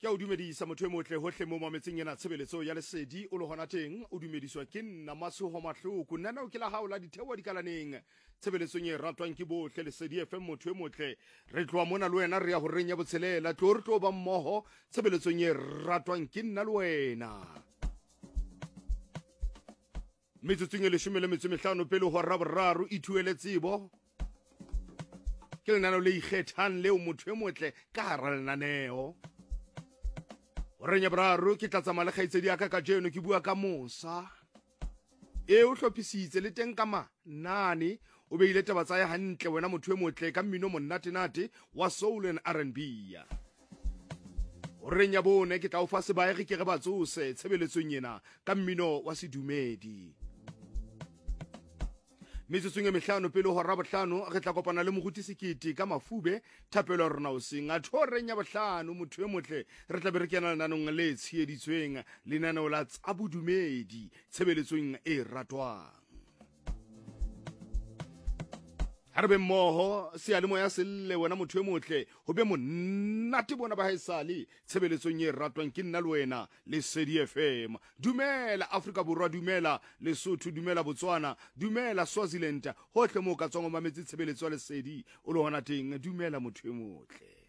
Ke a o dumedisa motho e motle hohle mo mametseng ena tshebeletso ya lesedi o le hona teng o dumediswa ke nna Maseho Mahloko nna o ke la hao la dithewa dikalaneng tshebeletsong e ratwang ke bohle lesedi FM motho e motle re tloa mona le wena re ya ho renya botshelela tlo re tlo ba mmoho tshebeletsong e ratwang ke nna le wena metsotsong e 15 pele ho ra boraro ithuele tsebo ke lenaneo le ikgethang leo motho e motle ka hara lenaneo Renya braro ke tla tsamaya le kgaitsedi ya ka jeno ke bua ka Mosa e o hlophisitse le teng ka manane o beile taba tsa ya hantle wena motho e motle ka mmino monate wa soul and R&B Renya bone ke tla o fa sebae ke re batsose tshebeletsong ena ka mmino wa sedumedi Metsotsong e 5 pele ho ra bohlano re tla kopana le moruti sekete ka Mafube thapelo rona o singa thorenya bohlano motho e motle re tla berekana lenanong le tshieditsweng lenaneo la tsabudumedi tshebeletsong e ratwang Harbe mmoho sealemoya selle wena motho e motle ho be monate bona ba haesale tshebeletsong e ratwang ke nna le wena le Sedi FM dumela Afrika Borwa dumela Lesotho dumela Botswana dumela Swaziland hohle mo ka tsongo mametsi tshebeletso ya lesedi o le hona teng dumela motho e motle